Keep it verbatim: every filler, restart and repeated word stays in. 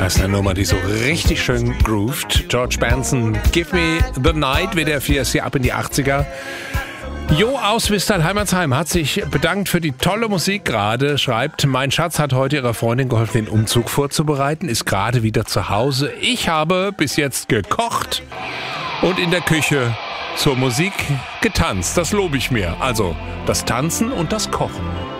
Das ist eine Nummer, die so richtig schön grooved. George Benson, Give Me the Night, W D R vier ist hier ab in die achtziger. Jo aus Wistal-Heimatsheim hat sich bedankt für die tolle Musik gerade, schreibt, mein Schatz hat heute ihrer Freundin geholfen, den Umzug vorzubereiten, ist gerade wieder zu Hause. Ich habe bis jetzt gekocht und in der Küche zur Musik getanzt. Das lobe ich mir. Also das Tanzen und das Kochen.